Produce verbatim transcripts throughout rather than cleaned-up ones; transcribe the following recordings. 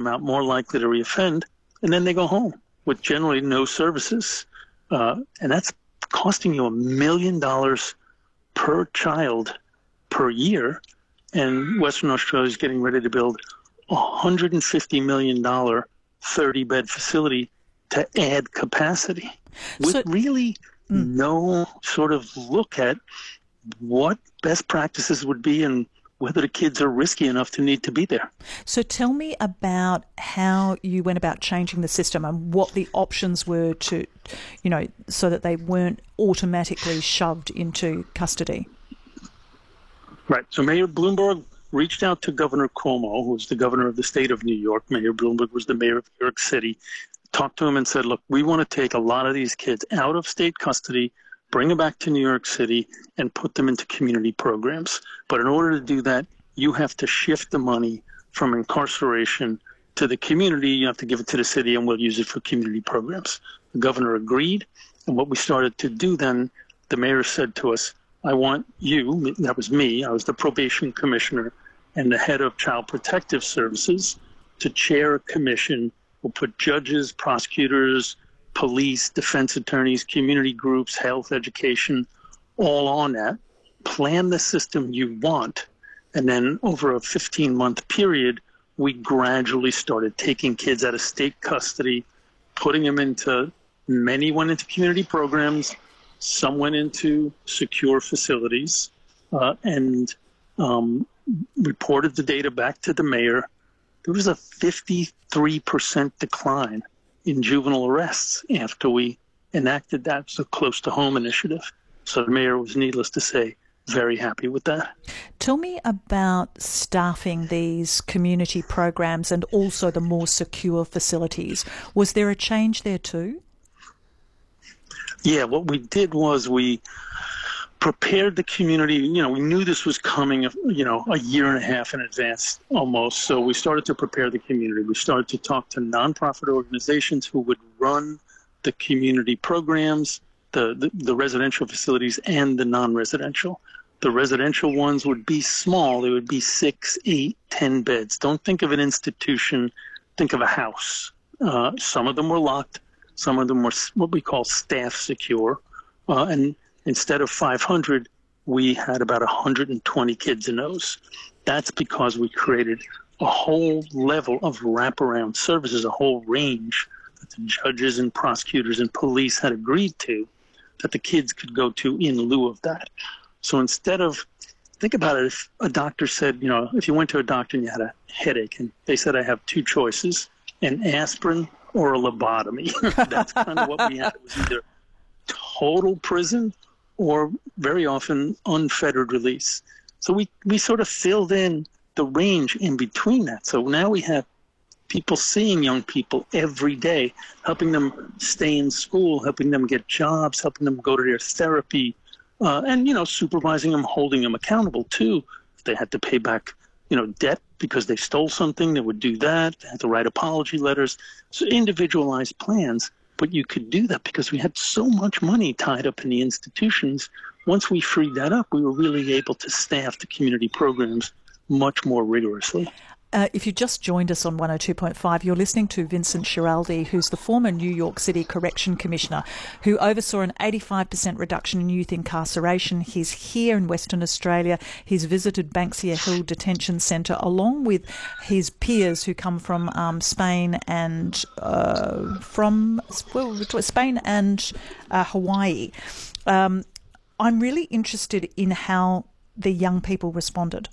them out more likely to reoffend, and then they go home with generally no services. Uh, and that's costing you a million dollars per child per year. And Western Australia is getting ready to build a one hundred fifty million dollars thirty-bed facility to add capacity with so, really mm. no sort of look at what best practices would be and whether the kids are risky enough to need to be there. So tell me about how you went about changing the system and what the options were to, you know, so that they weren't automatically shoved into custody. Right. So Mayor Bloomberg reached out to Governor Cuomo, who was the governor of the state of New York. Mayor Bloomberg was the mayor of New York City. Talked to him and said, look, we want to take a lot of these kids out of state custody, bring them back to New York City, and put them into community programs. But in order to do that, you have to shift the money from incarceration to the community. You have to give it to the city, and we'll use it for community programs. The governor agreed, and what we started to do then, the mayor said to us, I want you, that was me, I was the probation commissioner and the head of Child Protective Services, to chair a commission. We'll put judges, prosecutors, police, defense attorneys, community groups, health, education, all on that. Plan the system you want. And then over a fifteen-month period, we gradually started taking kids out of state custody, putting them into, many went into community programs, some went into secure facilities, uh, and um, reported the data back to the mayor. There was a fifty-three percent decline in juvenile arrests after we enacted that. It's a close-to-home initiative. So the mayor was, needless to say, very happy with that. Tell me about staffing these community programs and also the more secure facilities. Was there a change there too? Yeah, what we did was we prepared the community. You know, we knew this was coming, you know, a year and a half in advance almost. So we started to prepare the community. We started to talk to nonprofit organizations who would run the community programs, the, the, the residential facilities and the non-residential. The residential ones would be small. They would be six, eight, ten beds. Don't think of an institution. Think of a house. Uh, some of them were locked. Some of them were what we call staff secure. Uh, and instead of five hundred, we had about one hundred twenty kids in those. That's because we created a whole level of wraparound services, a whole range that the judges and prosecutors and police had agreed to, that the kids could go to in lieu of that. So instead of, think about it, if a doctor said, you know, if you went to a doctor and you had a headache and they said, I have two choices, an aspirin or a lobotomy. That's kind of what we had. It was either total prison or very often unfettered release. So we, we sort of filled in the range in between that. So now we have people seeing young people every day, helping them stay in school, helping them get jobs, helping them go to their therapy, uh, and, you know, supervising them, holding them accountable too. If they had to pay back, you know, debt because they stole something, they would do that. They had to write apology letters. So individualized plans. But you could do that because we had so much money tied up in the institutions. Once we freed that up, we were really able to staff the community programs much more rigorously. Uh, if you just joined us on one oh two point five, you're listening to Vincent Schiraldi, who's the former New York City Correction Commissioner, who oversaw an eighty-five percent reduction in youth incarceration. He's here in Western Australia. He's visited Banksia Hill Detention Centre along with his peers who come from um, Spain and uh, from well, Spain and uh, Hawaii. Um, I'm really interested in how the young people responded.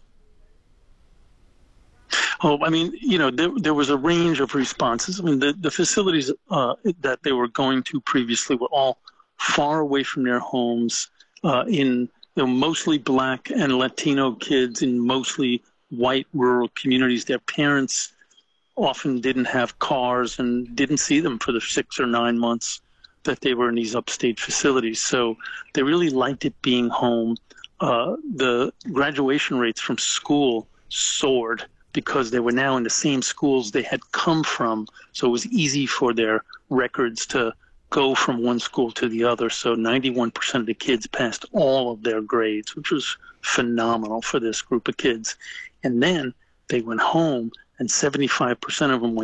Oh, I mean, you know, there, there was a range of responses. I mean, the, the facilities uh, that they were going to previously were all far away from their homes, uh, in, you know, mostly Black and Latino kids in mostly white rural communities. Their parents often didn't have cars and didn't see them for the six or nine months that they were in these upstate facilities. So they really liked it being home. Uh, the graduation rates from school soared because they were now in the same schools they had come from. So it was easy for their records to go from one school to the other. So ninety-one percent of the kids passed all of their grades, which was phenomenal for this group of kids. And then they went home and seventy-five percent of them went